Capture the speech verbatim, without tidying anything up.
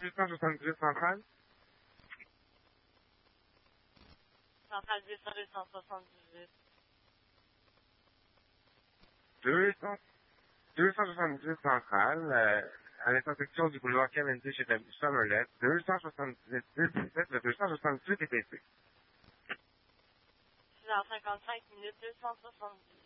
deux cent soixante-dix centrale. Centrale deux cents, deux cent soixante-dix-huit. deux cents, deux cent soixante-dix centrale, euh, à l'intersection du boulevard Cavendish et de Somerlet, deux cent soixante-dix, dix-sept, le deux cent soixante-dix est baissé. six heures cinquante-cinq minutes, deux cent soixante-dix.